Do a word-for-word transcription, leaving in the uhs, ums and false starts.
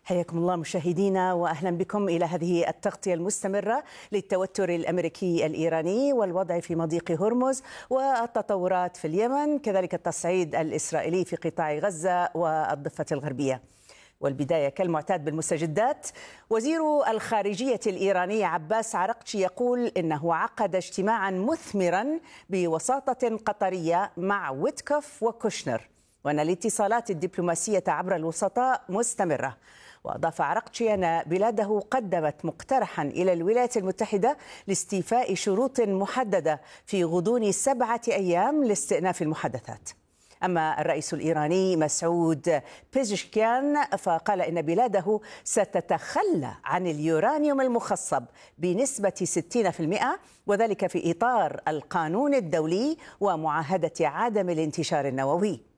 حياكم الله مشاهدينا وأهلا بكم إلى هذه التغطية المستمرة للتوتر الأمريكي الإيراني والوضع في مضيق هرمز والتطورات في اليمن، كذلك التصعيد الإسرائيلي في قطاع غزة والضفة الغربية. والبداية كالمعتاد بالمستجدات. وزير الخارجية الإيراني عباس عرقچي يقول إنه عقد اجتماعا مثمرا بوساطة قطرية مع ويتكوف وكوشنر، وأن الاتصالات الدبلوماسية عبر الوسطاء مستمرة. وأضاف عرقچي أن بلاده قدمت مقترحا إلى الولايات المتحدة لاستيفاء شروط محددة في غضون سبعة أيام لاستئناف المحادثات. أما الرئيس الإيراني مسعود بيزشكيان فقال إن بلاده ستتخلى عن اليورانيوم المخصب بنسبة ستين بالمئة، وذلك في إطار القانون الدولي ومعاهدة عدم الانتشار النووي.